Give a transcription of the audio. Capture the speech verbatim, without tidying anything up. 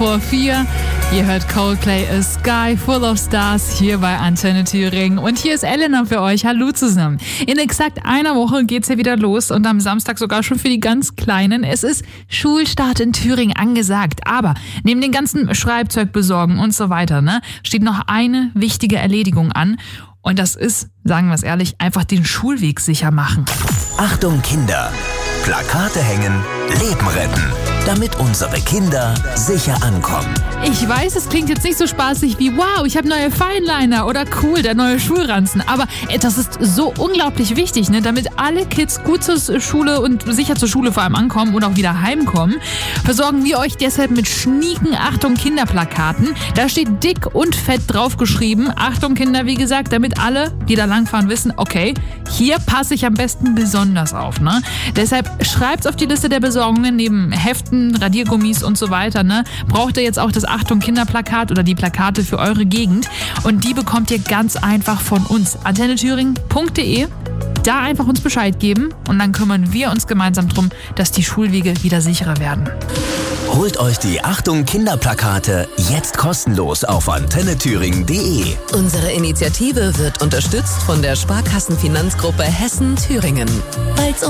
vor vier. Ihr hört Coldplay A Sky Full of Stars hier bei Antenne Thüringen. Und hier ist Elena für euch. Hallo zusammen. In exakt einer Woche geht's ja wieder los und am Samstag sogar schon für die ganz Kleinen. Es ist Schulstart in Thüringen angesagt. Aber neben den ganzen Schreibzeug besorgen und so weiter, ne, steht noch eine wichtige Erledigung an. Und das ist, sagen wir es ehrlich, einfach den Schulweg sicher machen. Achtung Kinder! Plakate hängen, Leben retten, damit unsere Kinder sicher ankommen. Ich weiß, es klingt jetzt nicht so spaßig wie wow, ich habe neue Fineliner oder cool, der neue Schulranzen. Aber das ist so unglaublich wichtig, ne? Damit alle Kids gut zur Schule und sicher zur Schule vor allem ankommen und auch wieder heimkommen, versorgen wir euch deshalb mit schnieken Achtung Kinderplakaten. Da steht dick und fett draufgeschrieben, Achtung Kinder, wie gesagt, damit alle, die da langfahren, wissen, okay, hier passe ich am besten besonders auf. Ne? Deshalb schreibt's auf die Liste der Besorgungen neben Heften, Radiergummis und so weiter. Ne? Braucht ihr jetzt auch das Achtung Kinderplakat oder die Plakate für eure Gegend. Und die bekommt ihr ganz einfach von uns. antenne thüringen punkt de. Da einfach uns Bescheid geben und dann kümmern wir uns gemeinsam drum, dass die Schulwege wieder sicherer werden. Holt euch die Achtung Kinderplakate jetzt kostenlos auf antenne thüringen punkt de. Unsere Initiative wird unterstützt von der Sparkassenfinanzgruppe Hessen-Thüringen. Weil's